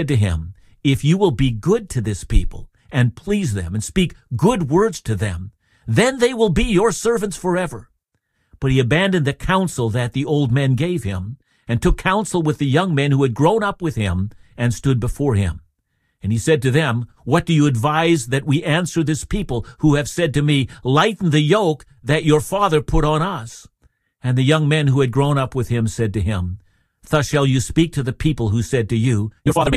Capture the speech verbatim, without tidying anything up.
to him, "If you will be good to this people and please them and speak good words to them, then they will be your servants forever." But he abandoned the counsel that the old men gave him and took counsel with the young men who had grown up with him and stood before him. And he said to them, "What do you advise that we answer this people who have said to me, 'Lighten the yoke that your father put on us'?" And the young men who had grown up with him said to him, "Thus shall you speak to the people who said to you, 'Your father